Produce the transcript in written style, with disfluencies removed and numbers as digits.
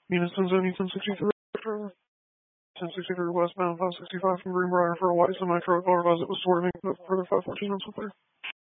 Units Zone 1063 further. 1063 westbound 565 from Greenbrier for a white semi-truck. I'll advise it was swerving, but further 514 on 1.